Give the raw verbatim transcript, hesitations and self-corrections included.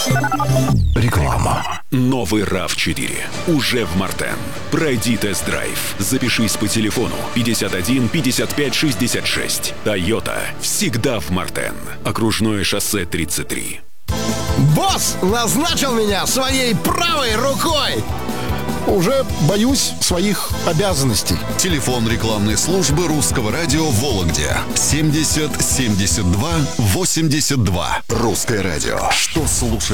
Реклама. Новый рав четыре уже в Мартен. Пройди тест-драйв. Запишись по телефону пятьдесят один пятьдесят пять шестьдесят шесть. Toyota всегда в Мартен. Окружное шоссе тридцать три. Босс назначил меня своей правой рукой. Уже боюсь своих обязанностей. Телефон рекламной службы Русского радио в Вологде. семьдесят семьдесят два восемьдесят два. Русское радио. Что слушать?